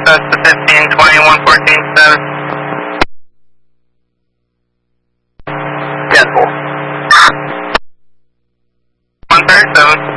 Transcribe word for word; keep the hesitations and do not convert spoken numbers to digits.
access to fifteen twenty, one fourteen status. Yes, one thirty-seven.